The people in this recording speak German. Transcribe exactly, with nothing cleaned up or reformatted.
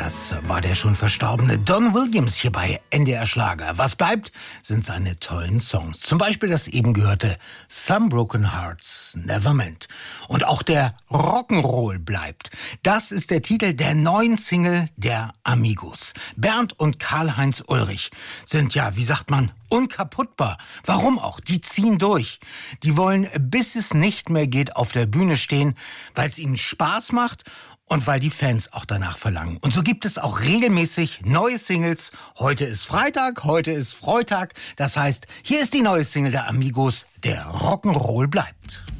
Das war der schon verstorbene Don Williams hier bei N D R Schlager. Was bleibt, sind seine tollen Songs. Zum Beispiel das eben gehörte Some Broken Hearts Never Meant. Und auch der Rock'n'Roll bleibt. Das ist der Titel der neuen Single der Amigos. Bernd und Karl-Heinz Ulrich sind ja, wie sagt man, unkaputtbar. Warum auch? Die ziehen durch. Die wollen, bis es nicht mehr geht, auf der Bühne stehen, weil es ihnen Spaß macht und weil die Fans auch danach verlangen. Und so gibt es auch regelmäßig neue Singles. Heute ist Freitag, heute ist Freitag. Das heißt, hier ist die neue Single der Amigos, der Rock'n'Roll bleibt.